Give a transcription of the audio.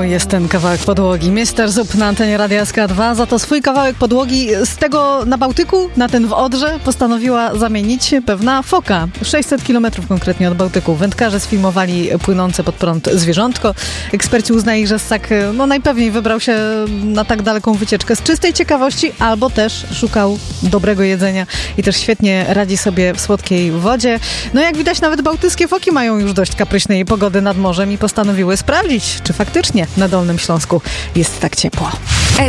Mój jest ten kawałek podłogi. Mister Zup na antenie Radia SK2. Za to swój kawałek podłogi z tego na Bałtyku, na ten w Odrze, postanowiła zamienić pewna foka. 600 km konkretnie od Bałtyku. Wędkarze sfilmowali płynące pod prąd zwierzątko. Eksperci uznali, że ssak najpewniej wybrał się na tak daleką wycieczkę z czystej ciekawości, albo też szukał dobrego jedzenia i też świetnie radzi sobie w słodkiej wodzie. No jak widać, nawet bałtyckie foki mają już dość kapryśnej pogody nad morzem i postanowiły sprawdzić, czy faktycznie na Dolnym Śląsku jest tak ciepło.